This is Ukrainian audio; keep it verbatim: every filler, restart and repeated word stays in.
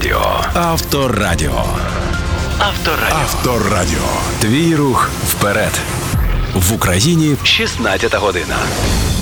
Авторадіо. Авторадіо. Авторадіо. Авторадіо. Твій рух вперед. В Україні шістнадцята година.